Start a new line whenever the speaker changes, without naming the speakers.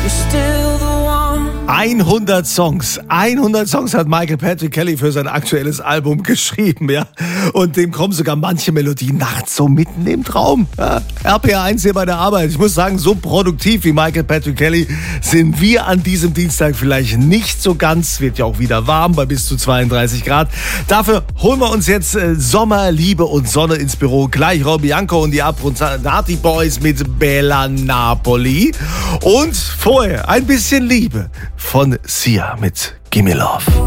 100 Songs hat Michael Patrick Kelly für sein aktuelles Album geschrieben, ja. Und dem kommen sogar manche Melodien nachts so mitten im Traum. Ja. RPR1 hier bei der Arbeit. Ich muss sagen, so produktiv wie Michael Patrick Kelly sind wir an diesem Dienstag vielleicht nicht so ganz. Wird ja auch wieder warm bei bis zu 32 Grad. Dafür holen wir uns jetzt Sommer, Liebe und Sonne ins Büro. Gleich Robbie Bianco und die Abronzati Boys mit Bella Napoli. Und vorher ein bisschen Liebe von Sia mit Gimme Love.